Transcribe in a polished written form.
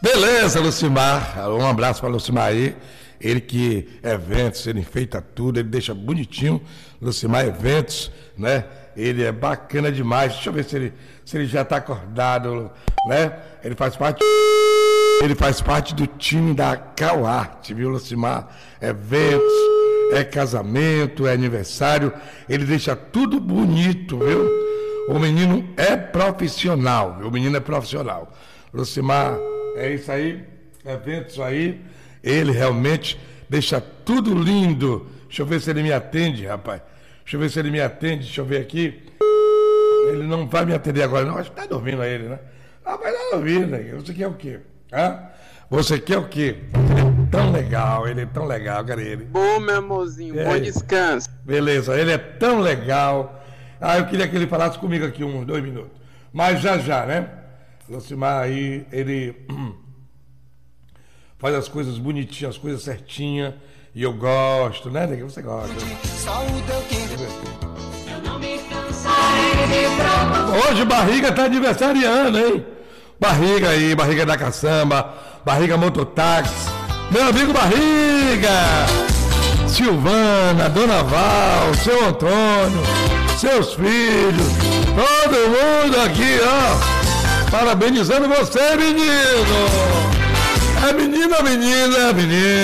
Beleza, Lucimar. Um abraço para Lucimar aí. Ele que eventos, ele enfeita tudo, ele deixa bonitinho. Lucimar Eventos, né? Ele é bacana demais. Deixa eu ver se ele já está acordado, né? Ele faz parte do time da CalArte, viu, Lucimar? Eventos, é casamento, é aniversário. Ele deixa tudo bonito, viu? O menino é profissional, viu? O menino é profissional. Lucimar, é isso aí, eventos aí. Ele realmente deixa tudo lindo. Deixa eu ver se ele me atende, rapaz. Deixa eu ver se ele me atende. Deixa eu ver aqui. Ele não vai me atender agora, não. Acho que tá dormindo aí ele, né? Ah, vai lá dormindo, né? Você quer o quê? Hã? Você quer o quê? Ele é tão legal, cara, ele. Bom, meu amorzinho, bom descanso. Beleza, ele é tão legal. Ah, eu queria que ele falasse comigo aqui uns 2 minutos. Mas já, né? Lucimar aí, ele faz as coisas bonitinhas, as coisas certinhas. E eu gosto, né, Neguinho? Você gosta. Eu não me cansarei de provar. Hoje Barriga tá aniversariando, hein? Barriga aí, Barriga da Caçamba, Barriga Mototáxi. Meu amigo Barriga! Silvana, Dona Val, seu Antônio, seus filhos, todo mundo aqui, ó. Parabenizando você, menino! É menina, menina, menina.